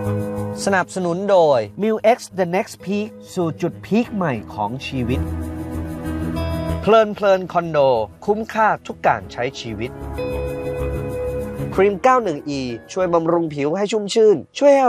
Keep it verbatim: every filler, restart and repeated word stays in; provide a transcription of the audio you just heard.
สนับสนุนโดย มิล เอ็กซ์ The Next Peak สู่จุดพีคใหม่ของชีวิตเพลินเพลินคอนโดคุ้มค่าทุกการใช้ชีวิตครีม เก้าสิบเอ็ด อี ช่วยบำรุงผิวให้ชุ่มชื่นช่วยให้